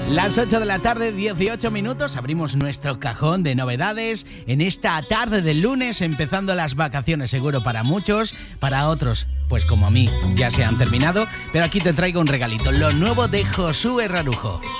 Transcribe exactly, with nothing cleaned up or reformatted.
Las ocho de la tarde, dieciocho minutos, abrimos nuestro cajón de novedades en esta tarde del lunes, empezando las vacaciones, seguro para muchos, para otros, pues como a mí, ya se han terminado, pero aquí te traigo un regalito, lo nuevo de Josué Rarujo.